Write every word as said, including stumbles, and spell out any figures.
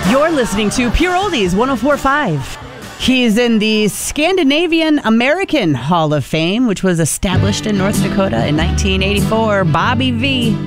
You're listening to Pure Oldies one oh four point five. He's in the Scandinavian American Hall of Fame, which was established in North Dakota in nineteen eighty-four. Bobby Vee.